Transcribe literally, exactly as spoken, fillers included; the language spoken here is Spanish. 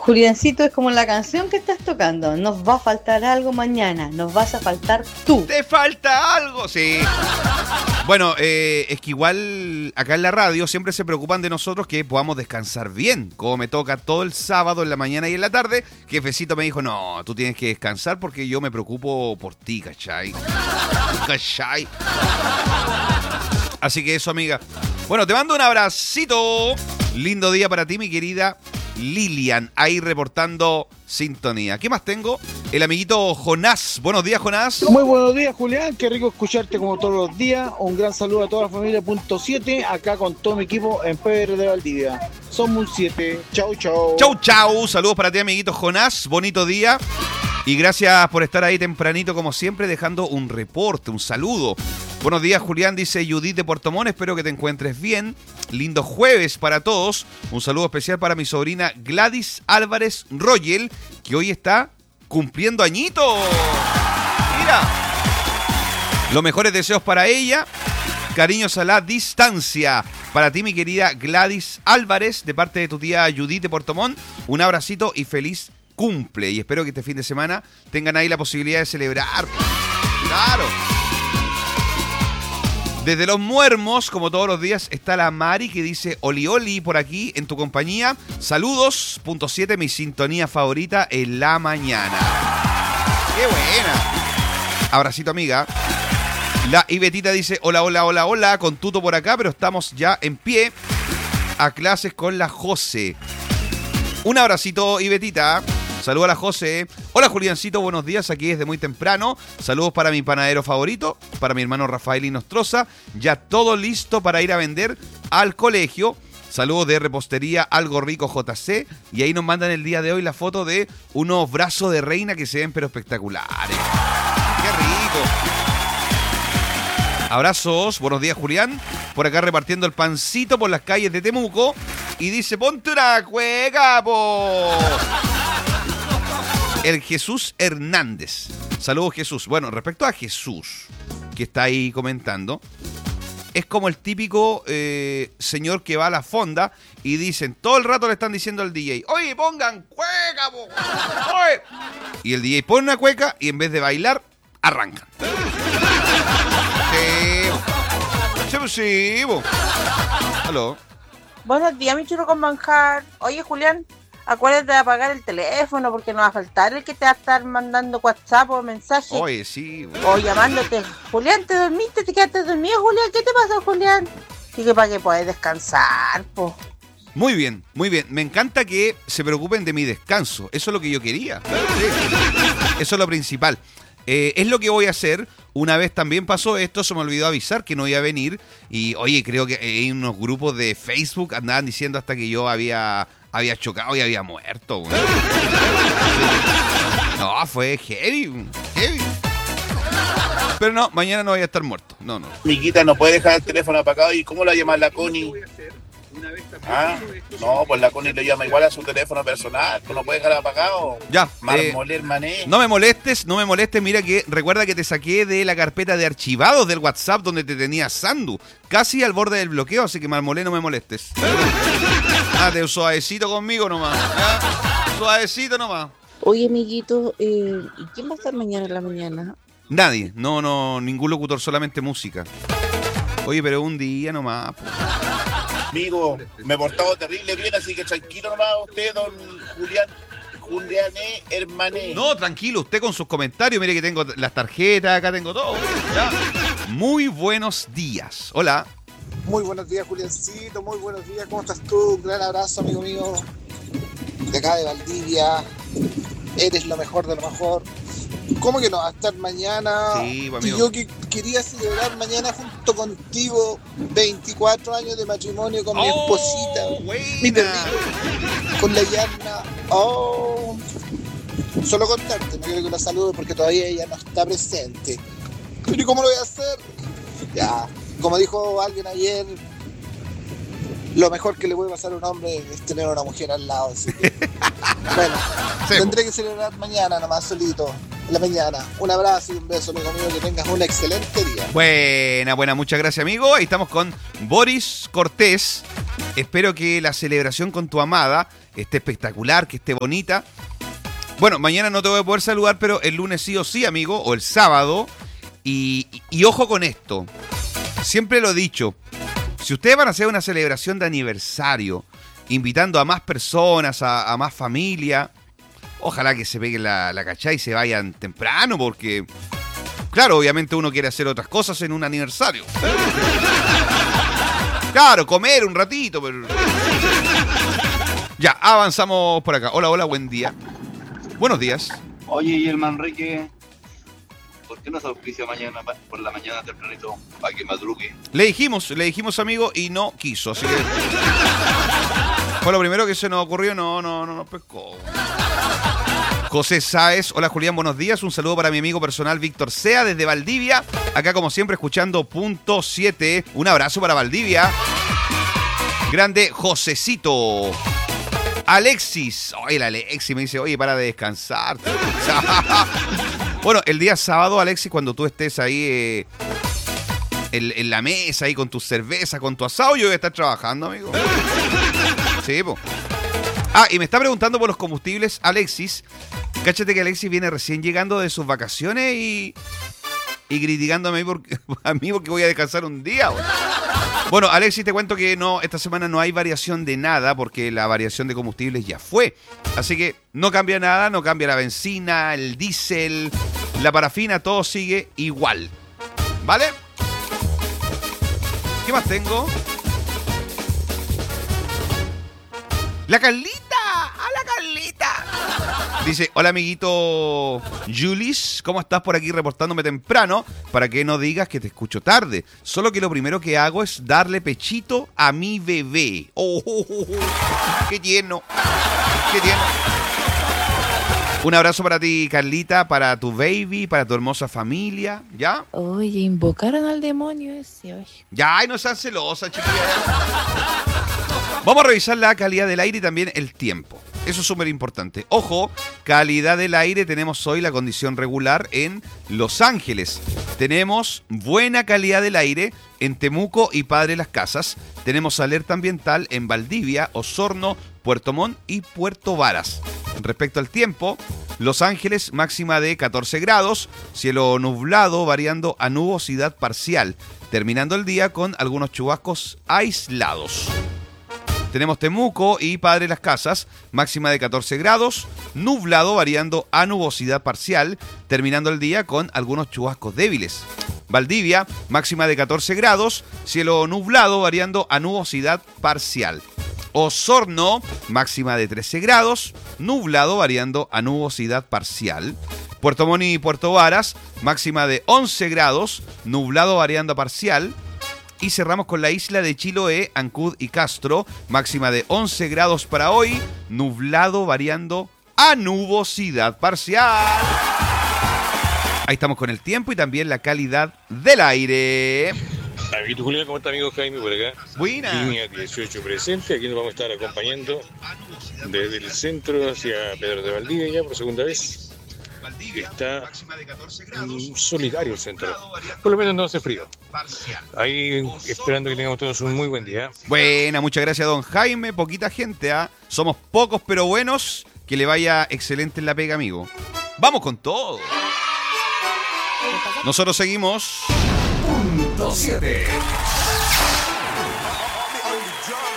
Juliancito, es como la canción que estás tocando. Nos va a faltar algo mañana. Nos vas a faltar tú. ¿Te falta algo? Sí. Bueno, eh, es que igual acá en la radio siempre se preocupan de nosotros que podamos descansar bien. Como me toca todo el sábado en la mañana y en la tarde, Jefecito me dijo, no, tú tienes que descansar porque yo me preocupo por ti, ¿cachai? ¿Cachai? Así que eso, amiga. Bueno, te mando un abracito. Lindo día para ti, mi querida Lilian, ahí reportando sintonía. ¿Qué más tengo? El amiguito Jonás. Buenos días, Jonás. Muy buenos días, Julián. Qué rico escucharte como todos los días. Un gran saludo a toda la familia Punto siete, acá con todo mi equipo en P R de Valdivia. Somos un siete. Chau, chau. Chau, chau. Saludos para ti, amiguito Jonás. Bonito día. Y gracias por estar ahí tempranito, como siempre, dejando un reporte, un saludo. Buenos días, Julián, dice Judith de Puerto Montt. Espero que te encuentres bien. Lindo jueves para todos. Un saludo especial para mi sobrina Gladys Álvarez Royel, que hoy está cumpliendo añitos. Mira. Los mejores deseos para ella. Cariños a la distancia. Para ti, mi querida Gladys Álvarez, de parte de tu tía Judith de Puerto Montt. Un abracito y feliz cumple. Y espero que este fin de semana tengan ahí la posibilidad de celebrar. Claro. Desde Los Muermos, como todos los días, está la Mari que dice Oli Oli por aquí en tu compañía. Saludos, punto siete, mi sintonía favorita en la mañana. ¡Qué buena! Abracito, amiga. La Ibetita dice hola, hola, hola, hola, con Tuto por acá, pero estamos ya en pie a clases con la José. Un abracito, Ibetita. Saludos a la José. Hola, Juliancito, buenos días. Aquí desde muy temprano. Saludos para mi panadero favorito, para mi hermano Rafael Inostroza. Ya todo listo para ir a vender al colegio. Saludos de Repostería Algo Rico J C. Y ahí nos mandan el día de hoy la foto de unos brazos de reina que se ven pero espectaculares. ¡Qué rico! Abrazos. Buenos días, Julián. Por acá repartiendo el pancito por las calles de Temuco. Y dice, ponte una cueca, po. El Jesús Hernández. Saludos, Jesús. Bueno, respecto a Jesús, que está ahí comentando, es como el típico eh, señor que va a la fonda y dicen, todo el rato le están diciendo al D J, oye, pongan cueca, po. Oye. Y el D J pone una cueca y en vez de bailar, arrancan. Sí, sí, po. Aló. Buenos días, mi churro con manjar. Oye, Julián, acuérdate de apagar el teléfono porque no va a faltar el que te va a estar mandando WhatsApp o mensaje. Oye, sí. Güey. O llamándote. Julián, ¿te dormiste? ¿Te quedaste dormido, Julián? ¿Qué te pasa, Julián? Y que para que puedas descansar, po. Muy bien, muy bien. Me encanta que se preocupen de mi descanso. Eso es lo que yo quería. Sí. Eso es lo principal. Eh, es lo que voy a hacer. Una vez también pasó esto, se me olvidó avisar que no iba a venir. Y oye, creo que hay unos grupos de Facebook andaban diciendo hasta que yo había, había chocado y había muerto. Güey. No, fue heavy, heavy. Pero no, mañana no voy a estar muerto. No, no. Miquita, no puede dejar el teléfono apagado. ¿Y cómo la llama la Connie? Ah, no, pues la Connie le llama igual a su teléfono personal, pues no puede dejar apagado. Ya. Marmoler, eh, mané. No me molestes, no me molestes. Mira que recuerda que te saqué de la carpeta de archivados del WhatsApp donde te tenía Sandu, casi al borde del bloqueo, así que Marmolé, no me molestes. Ah, te suavecito conmigo nomás. ¿Ya? Suavecito nomás. Oye, amiguito, eh, ¿y quién va a estar mañana en la mañana? Nadie, no, no, ningún locutor, solamente música. Oye, pero un día nomás. Po. Amigo, me he portado terrible bien, así que tranquilo nomás usted, don Julián, Juliané, hermané. No, tranquilo, usted con sus comentarios, mire que tengo las tarjetas, acá tengo todo. ¿Ya? Muy buenos días. Hola. Muy buenos días, Juliancito, muy buenos días, ¿cómo estás tú? Un gran abrazo, amigo mío, de acá de Valdivia. Eres lo mejor de lo mejor. ¿Cómo que no? Va a estar mañana. Sí, amigo. Y yo que quería celebrar mañana junto contigo veinticuatro años de matrimonio con oh, mi esposita, buena. Mi perrito, con la Yarna. Oh, solo contarte, no quiero que la salude porque todavía ella no está presente. ¿Pero cómo lo voy a hacer? Ya, como dijo alguien ayer, lo mejor que le puede pasar a un hombre es tener a una mujer al lado. Así que, bueno, sí. Tendré que celebrar mañana nomás solito, en la mañana. Un abrazo y un beso, amigo mío, que tengas un excelente día. Buena, buena, muchas gracias, amigo. Ahí estamos con Boris Cortés. Espero que la celebración con tu amada esté espectacular, que esté bonita. Bueno, mañana no te voy a poder saludar, pero el lunes sí o sí, amigo, o el sábado. Y, y, y ojo con esto. Siempre lo he dicho. Si ustedes van a hacer una celebración de aniversario, invitando a más personas, a, a más familia, ojalá que se peguen la, la cachá y se vayan temprano, porque, claro, obviamente uno quiere hacer otras cosas en un aniversario. Claro, comer un ratito, pero... Ya, avanzamos por acá. Hola, hola, buen día. Buenos días. Oye, y el Manrique, ¿por qué no se auspicia mañana, por la mañana tempranito, para que madrugue? Le dijimos, le dijimos, amigo, y no quiso, así que... Fue lo primero que se nos ocurrió, no, no, no nos pescó. José Sáez, hola Julián, buenos días. Un saludo para mi amigo personal Víctor Sea desde Valdivia. Acá como siempre escuchando punto siete. Un abrazo para Valdivia. Grande Josecito. Alexis. Oye, el Alexis me dice, oye, para de descansar. Bueno, el día sábado, Alexis, cuando tú estés ahí eh, en, en la mesa, ahí con tu cerveza, con tu asado, yo voy a estar trabajando, amigo. Sí, po. Ah, y me está preguntando por los combustibles, Alexis. Cáchate que Alexis viene recién llegando de sus vacaciones y... Y criticándome porque, a mí porque voy a descansar un día. Bueno. Bueno, Alexis, te cuento que no, esta semana no hay variación de nada porque la variación de combustibles ya fue. Así que no cambia nada, no cambia la benzina, el diésel, la parafina, todo sigue igual. ¿Vale? ¿Qué más tengo? ¡La Carlita! ¡A la Carlita! Dice, hola amiguito Julis, ¿cómo estás por aquí reportándome temprano? Para que no digas que te escucho tarde. Solo que lo primero que hago es darle pechito a mi bebé. ¡Oh, oh, oh, oh! ¡Qué lleno! ¡Qué lleno! Un abrazo para ti, Carlita, para tu baby, para tu hermosa familia, ¿ya? Oye, invocaron al demonio ese, oye. Ya, y no sean celosas, chiquillas. Vamos a revisar la calidad del aire y también el tiempo. Eso es súper importante. Ojo, calidad del aire, tenemos hoy la condición regular en Los Ángeles. Tenemos buena calidad del aire en Temuco y Padre Las Casas. Tenemos alerta ambiental en Valdivia, Osorno, Puerto Montt y Puerto Varas. Respecto al tiempo, Los Ángeles máxima de catorce grados, cielo nublado variando a nubosidad parcial, terminando el día con algunos chubascos aislados. Tenemos Temuco y Padre Las Casas, máxima de catorce grados, nublado variando a nubosidad parcial, terminando el día con algunos chubascos débiles. Valdivia, máxima de catorce grados, cielo nublado variando a nubosidad parcial. Osorno, máxima de trece grados, nublado variando a nubosidad parcial. Puerto Montt y Puerto Varas, máxima de once grados, nublado variando a parcial. Y cerramos con la isla de Chiloé, Ancud y Castro, máxima de once grados para hoy, nublado variando a nubosidad parcial. Ahí estamos con el tiempo y también la calidad del aire. Amiguito Julián, ¿cómo está amigo Jaime por acá? Buena. Línea dieciocho presente, aquí nos vamos a estar acompañando desde el centro hacia Pedro de Valdivia ya por segunda vez. Está mm, solitario el centro, por lo menos no hace frío. Ahí esperando que tengamos todos un muy buen día. Buena, muchas gracias don Jaime, poquita gente, ¿ah? ¿eh? Somos pocos pero buenos, que le vaya excelente en la pega, amigo. Vamos con todo. Nosotros seguimos. Punto siete.